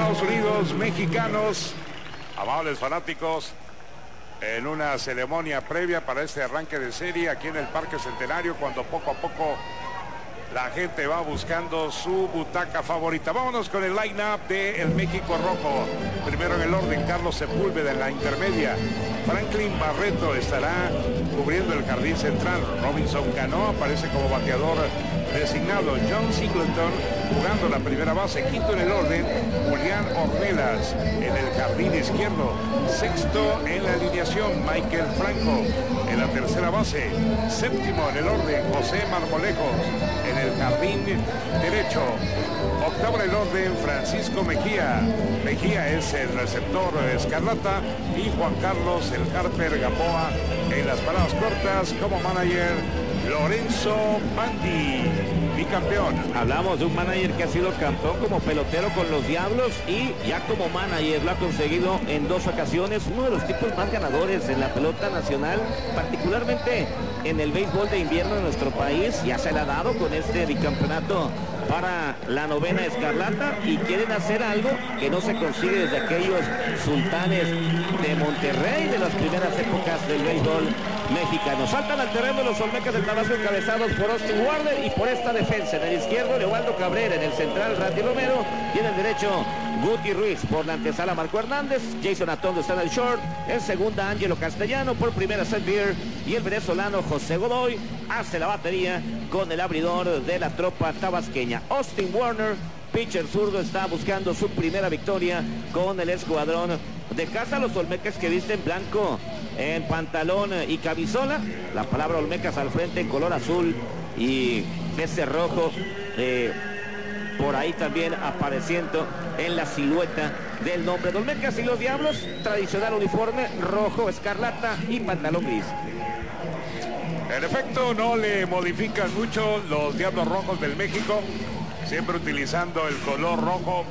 Estados Unidos, mexicanos, amables fanáticos, en una ceremonia previa para este arranque de serie aquí en el Parque Centenario, cuando poco a poco la gente va buscando su butaca favorita. Vámonos con el line-up del México Rojo. Primero en el orden, Carlos Sepúlveda en la intermedia. Franklin Barreto estará cubriendo el jardín central. Robinson Cano aparece como bateador designado. John Singleton jugando la primera base. Quinto en el orden, Julián Ornelas en el jardín izquierdo. Sexto en la alineación, Michael Franco en la tercera base. Séptimo en el orden, José Marmolejos en el jardín derecho. Octavo en el orden, Francisco Mejía. Mejía es el receptor escarlata y Juan Carlos el Harper Gamboa en las paradas cortas. Como manager, Lorenzo Bandi, bicampeón. Hablamos de un manager que ha sido campeón como pelotero con los Diablos y ya como manager lo ha conseguido en 2 ocasiones. Uno de los tipos más ganadores en la pelota nacional, particularmente en el béisbol de invierno de nuestro país. Ya se le ha dado con este bicampeonato para la novena escarlata y quieren hacer algo que no se consigue desde aquellos sultanes de Monterrey de las primeras épocas del béisbol mexicano. Saltan al terreno los Olmecas del Tabasco encabezados por Austin Warner y por esta defensa. En el izquierdo, Leobaldo Cabrera, en el central, Randy Romero, y en el derecho, Guti Ruiz. Por la antesala, Marco Hernández. Jason Atondo está en el short. En segunda, Ángelo Castellano. Por primera, Seth Beer. Y el venezolano José Godoy hace la batería con el abridor de la tropa tabasqueña. Austin Warner, pitcher zurdo, está buscando su primera victoria con el escuadrón de casa. Los Olmecas que visten blanco en pantalón y camisola. La palabra Olmecas al frente en color azul y ese rojo por ahí también apareciendo en la silueta del nombre de Olmecas. Y los Diablos, tradicional uniforme rojo, escarlata y pantalón gris. En efecto, no le modifican mucho los Diablos Rojos del México, siempre utilizando el color rojo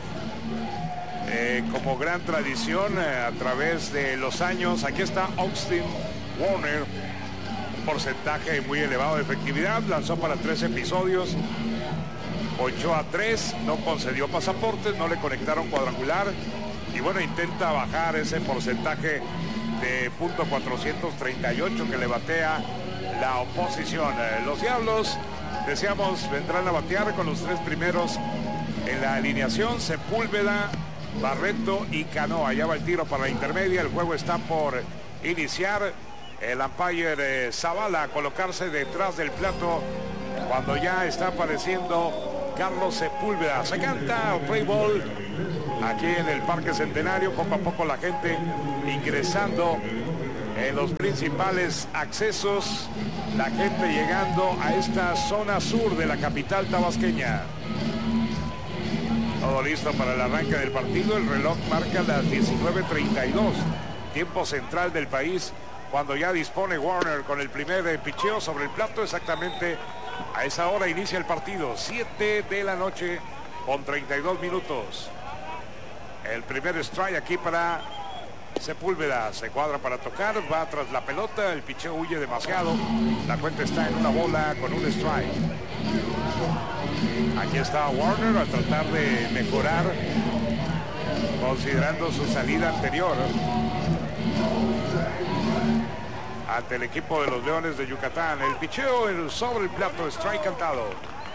como gran tradición a través de los años. Aquí está Austin Warner, un porcentaje muy elevado de efectividad, lanzó para 3 episodios, ponchó a 3, no concedió pasaportes, no le conectaron cuadrangular y bueno, intenta bajar ese porcentaje de .438 que le batea la oposición. Los Diablos, decíamos, vendrán a batear con los 3 primeros en la alineación: Sepúlveda, Barreto y Cano. Allá va el tiro para la intermedia. El juego está por iniciar. El umpire Zavala a colocarse detrás del plato cuando ya está apareciendo Carlos Sepúlveda. Se canta play ball aquí en el Parque Centenario. Poco a poco la gente ingresando en los principales accesos, la gente llegando a esta zona sur de la capital tabasqueña. Todo listo para el arranque del partido. El reloj marca las 19:32, tiempo central del país, cuando ya dispone Warner con el primer picheo sobre el plato. Exactamente a esa hora inicia el partido, 7 de la noche con 32 minutos. El primer strike aquí para Sepúlveda. Se cuadra para tocar, va tras la pelota, el picheo huye demasiado, la cuenta está en una bola con un strike. Aquí está Warner a tratar de mejorar, considerando su salida anterior ante el equipo de los Leones de Yucatán. El picheo sobre el plato, strike cantado.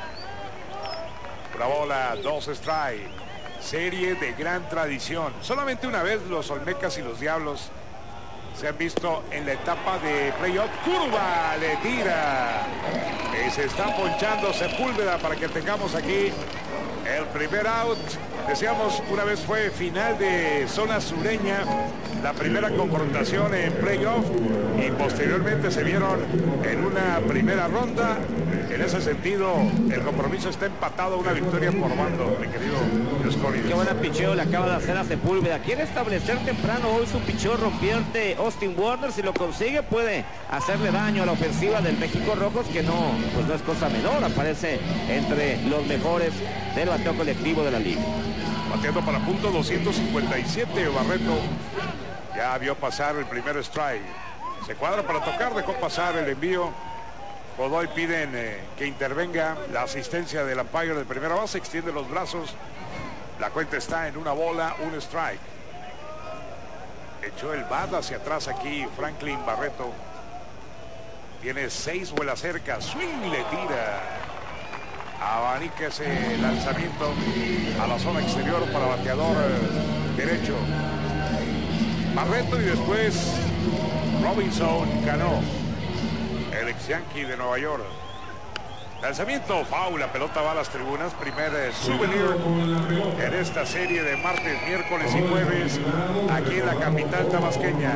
Una bola, 2 strike. Serie de gran tradición. Solamente una vez los Olmecas y los Diablos se han visto en la etapa de playoff. Curva, le tira. Y se está ponchando Sepúlveda para que tengamos aquí el primer out. Decíamos, una vez fue final de zona sureña, la primera confrontación en playoff, y posteriormente se vieron en una primera ronda. En ese sentido, el compromiso está empatado, una victoria por bando, mi querido Scori. Qué buena picheo le acaba de hacer a Sepúlveda. Quiere establecer temprano hoy su picheo rompiente Austin Warner. Si lo consigue, puede hacerle daño a la ofensiva del México Rojos, que no, pues no es cosa menor. Aparece entre los mejores del bateo colectivo de la liga. Bateando para punto 257, Barreto ya vio pasar el primer strike. Se cuadra para tocar, dejó pasar el envío. Godoy piden que intervenga la asistencia del umpire de primera base, extiende los brazos La cuenta está en 1 bola, 1 strike. Echó el bat hacia atrás aquí Franklin Barreto. Tiene 6 vuelas cerca. Swing, le tira. Abanica ese lanzamiento a la zona exterior para bateador derecho. Barreto y después Robinson Cano, el ex Yankee de Nueva York. Lanzamiento, foul, la pelota va a las tribunas. Primer souvenir en esta serie de martes, miércoles y jueves aquí en la capital tabasqueña.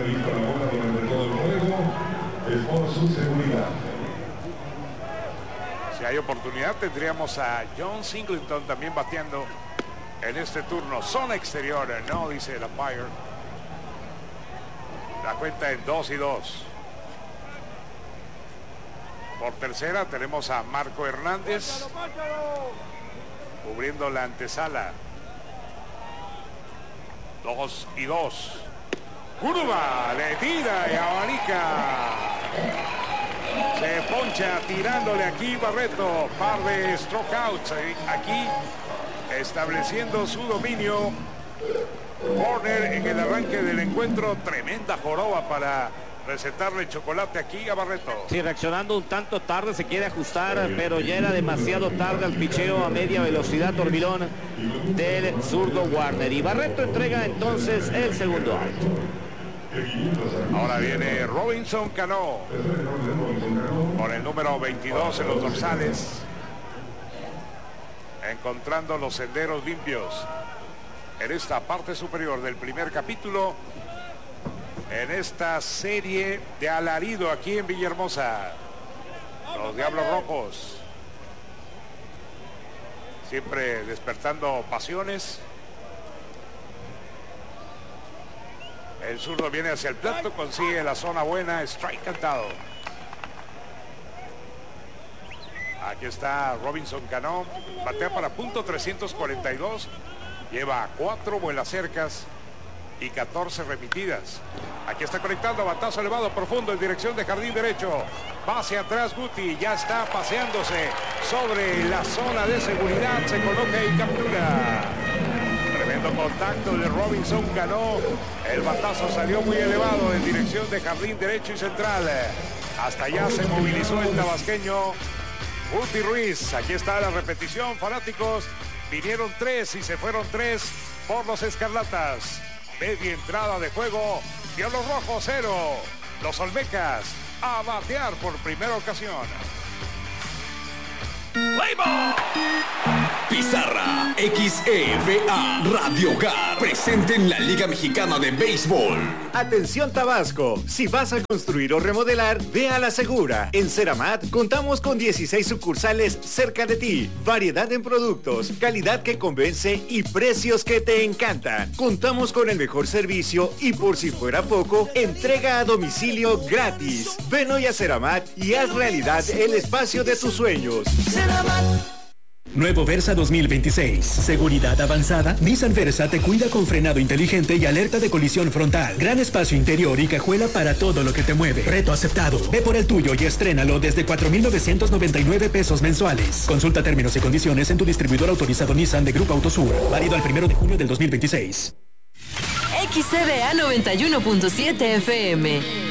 Si hay oportunidad tendríamos a John Singleton también bateando en este turno. Zona exterior, no, dice el umpire. La cuenta en 2-2. Por tercera tenemos a Marco Hernández cubriendo la antesala. 2-2. Curva, le tira y abanica. Se poncha tirándole aquí Barreto. Par de strikeouts aquí estableciendo su dominio. Warner en el arranque del encuentro. Tremenda joroba para recetarle chocolate aquí a Barreto. Sí, reaccionando un tanto tarde, se quiere ajustar, pero ya era demasiado tarde al picheo a media velocidad dormilón del zurdo Warner. Y Barreto entrega entonces el segundo out. Ahora viene Robinson Cano con el número 22 en los dorsales, encontrando los senderos limpios en esta parte superior del primer capítulo en esta serie de alarido aquí en Villahermosa. Los Diablos Rojos siempre despertando pasiones. El zurdo viene hacia el plato, consigue la zona buena, strike cantado. Aquí está Robinson Cano, batea para punto .342, lleva 4 vuelas cercas y 14 remitidas. Aquí está conectando, batazo elevado profundo en dirección de jardín derecho. Va hacia atrás Guti, ya está paseándose sobre la zona de seguridad, se coloca y captura. Tremendo contacto de Robinson Cano. El batazo salió muy elevado en dirección de jardín derecho y central. Hasta allá se movilizó el tabasqueño Guti Ruiz. Aquí está la repetición, fanáticos. Vinieron 3 y se fueron 3 por los Escarlatas. Media entrada de juego. Diablos Rojos 0. Los Olmecas a batear por primera ocasión. Pizarra XEVA Radio Hogar, presente en la Liga Mexicana de Béisbol. Atención Tabasco, si vas a construir o remodelar, ve a La Segura. En Ceramat contamos con 16 sucursales cerca de ti, variedad en productos, calidad que convence y precios que te encantan. Contamos con el mejor servicio y por si fuera poco, entrega a domicilio gratis. Ven hoy a Ceramat y haz realidad el espacio de tus sueños. Nuevo Versa 2026. Seguridad avanzada. Nissan Versa te cuida con frenado inteligente y alerta de colisión frontal. Gran espacio interior y cajuela para todo lo que te mueve. Reto aceptado. Ve por el tuyo y estrénalo desde 4,999 pesos mensuales. Consulta términos y condiciones en tu distribuidor autorizado Nissan de Grupo Autosur. Válido al 1 de junio del 2026. XCDA 91.7 FM.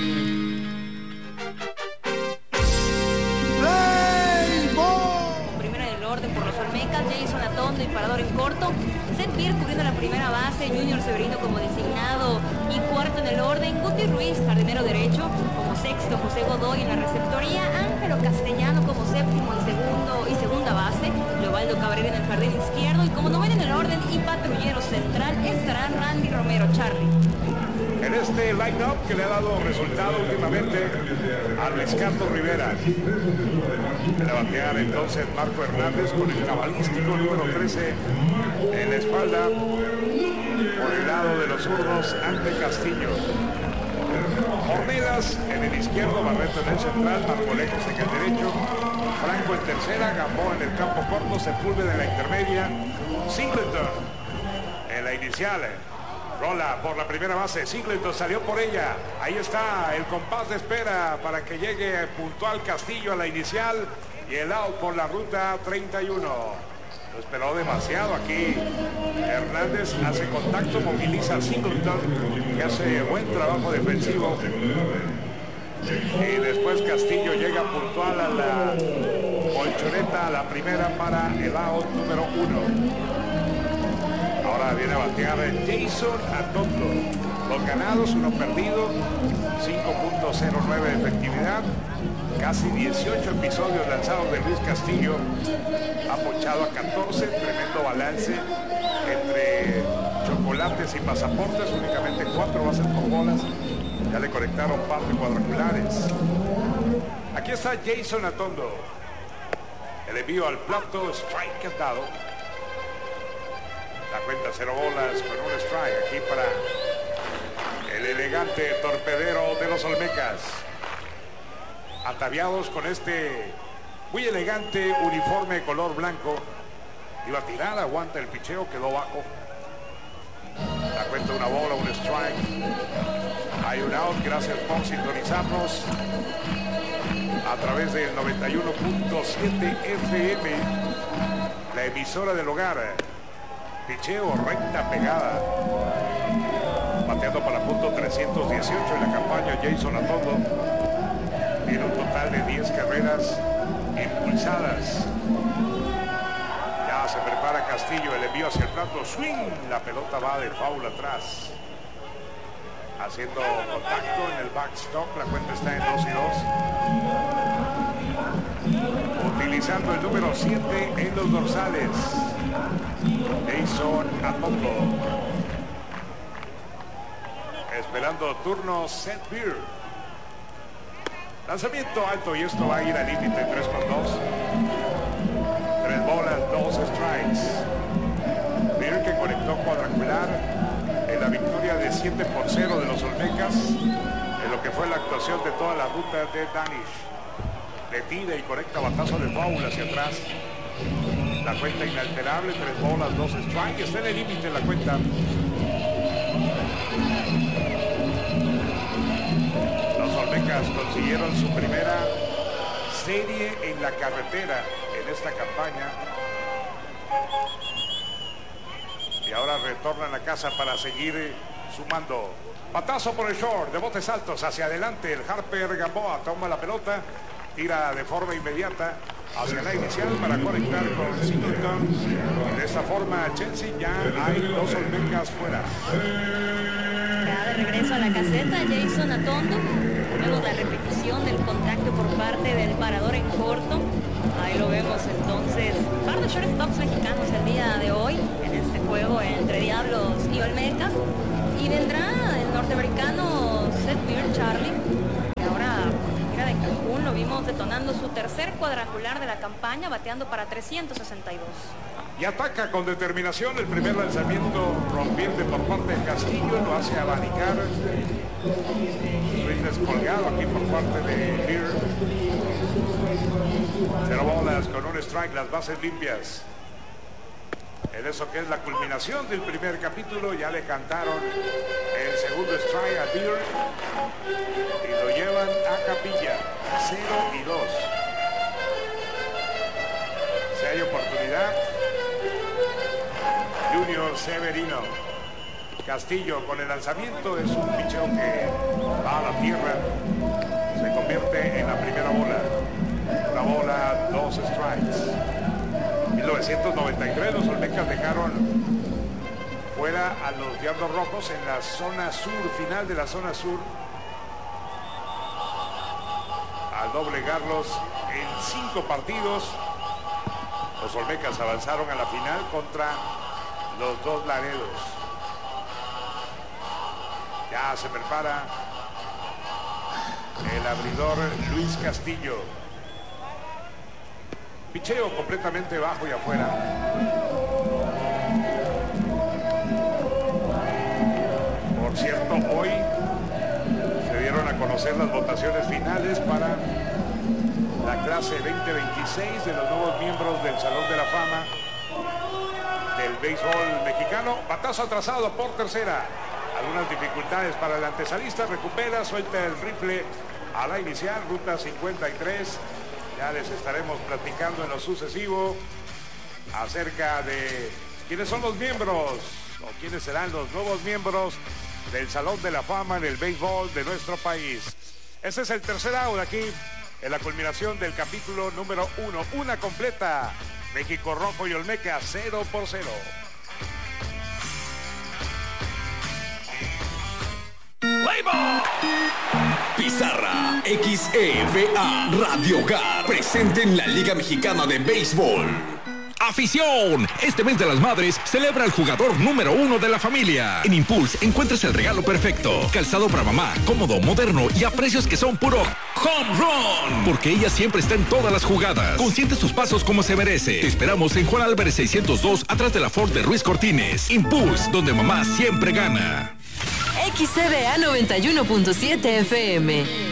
Y parador en corto, Seth Beer cubriendo la primera base, Junior Severino como designado y cuarto en el orden, Guti Ruiz, jardinero derecho, como sexto, José Godoy en la receptoría, Ángelo Castellano como séptimo y segunda base, Leobaldo Cabrera en el jardín izquierdo y como noveno en el orden y patrullero central estará Randy Romero. Charlie. En este line-up que le ha dado resultado últimamente a Luis Carlos Rivera. De batear entonces Marco Hernández con el cabalístico número 13 en la espalda. Por el lado de los zurdos ante Castillo. Hornelas en el izquierdo, Barreto en el central, Marcolejas en el derecho, Franco en tercera, Gamboa en el campo corto, Sepúlveda en la intermedia, Singleton en la inicial. Rola por la primera base, Singleton salió por ella. Ahí está el compás de espera para que llegue puntual Castillo a la inicial y el out por la ruta 31. Lo esperó demasiado aquí. Hernández hace contacto, moviliza a Singleton, que hace buen trabajo defensivo. Y después Castillo llega puntual a la colchoneta, a la primera para el out número 1. Ahora viene a batear Jason Atondo. 2 ganados, 1 perdido, 5.09 de efectividad. Casi 18 episodios lanzados de Luis Castillo. Ha ponchado a 14, tremendo balance entre chocolates y pasaportes. Únicamente 4 bases por bolas. Ya le conectaron par de cuadrangulares. Aquí está Jason Atondo. El envío al plato, strike dado. La cuenta 0 bolas con un strike aquí para el elegante torpedero de los Olmecas. Ataviados con este muy elegante uniforme de color blanco. Iba a tirar, aguanta el picheo, quedó bajo. La cuenta 1 bola, un strike. Hay un out, gracias por sintonizarnos a través del 91.7 FM, la emisora del hogar. Picheo, recta pegada. Bateando para punto 318 en la campaña Jason Atondo. Tiene un total de 10 carreras impulsadas. Ya se prepara Castillo, el envío hacia el plato, swing. La pelota va de foul atrás. Haciendo contacto en el backstop, la cuenta está en 2-2. Utilizando el número 7 en los dorsales. Jason Atondo. Esperando turno Seth Beer. Lanzamiento alto y esto va a ir al límite 3-2. 3 bolas, 2 strikes. Beer que conectó cuadrangular en la victoria de 7-0 de los Olmecas, en lo que fue la actuación de toda la ruta de Danish. Le tira y conecta batazo de foul hacia atrás. La cuenta inalterable, 3 bolas, 2 strikes. Está en el límite la cuenta. Los Olmecas consiguieron su primera serie en la carretera en esta campaña. Y ahora retornan a casa para seguir sumando. Batazo por el short, de botes altos hacia adelante. El Harper Gamboa toma la pelota, tira de forma inmediata hacia la inicial para conectar con Singleton. De esta forma, Chelsea ya hay 2 Olmecas fuera. Ya de regreso a la caseta, Jason Atondo. Luego la repetición del contacto por parte del parador en corto. Ahí lo vemos entonces. Par de shortstops mexicanos el día de hoy en este juego entre Diablos y Olmecas. Y vendrá el norteamericano Seth Beer, Charlie. Que ahora era de Cancún, lo vimos detonando su tercer cuadrangular de la campaña, bateando para 362. Y ataca con determinación el primer lanzamiento rompiente por parte de Castillo. Lo hace abanicar. Swing descolgado aquí por parte de Beer. 0 bolas con un strike, las bases limpias. En eso que es la culminación del primer capítulo, ya le cantaron el segundo strike a Beer y lo llevan a capilla. 0-2. Si hay oportunidad, Junior Severino. Castillo con el lanzamiento, es un picheo que va a la tierra. Se convierte en la primera bola. 1 bola, 2 strikes. 1993 los Olmecas dejaron fuera a los Diablos Rojos en la zona sur, final de la zona sur, al doblegarlos en 5 partidos. Los Olmecas avanzaron a la final contra los 2 Laredos. Ya se prepara el abridor Luis Castillo. Picheo completamente bajo y afuera. Por cierto, hoy se dieron a conocer las votaciones finales para la clase 2026 de los nuevos miembros del Salón de la Fama del béisbol mexicano. Batazo atrasado por tercera. Algunas dificultades para el antesalista. Recupera, suelta el rifle a la inicial, ruta 53. Ya les estaremos platicando en lo sucesivo acerca de quiénes son los miembros o quiénes serán los nuevos miembros del Salón de la Fama en el béisbol de nuestro país. Ese es el tercer out aquí en la culminación del capítulo número 1. Una completa. México Rojo y Olmeca 0-0. Pizarra XEVA Radio Hogar presente en la Liga Mexicana de Béisbol. ¡Afición! Este mes de las madres celebra al jugador número 1 de la familia. En Impulse encuentras el regalo perfecto. Calzado para mamá, cómodo, moderno y a precios que son puro home run. Porque ella siempre está en todas las jugadas. Consiente sus pasos como se merece. Te esperamos en Juan Álvarez 602, atrás de la Ford de Ruiz Cortines. Impulse, donde mamá siempre gana. XCBA 91.7 FM.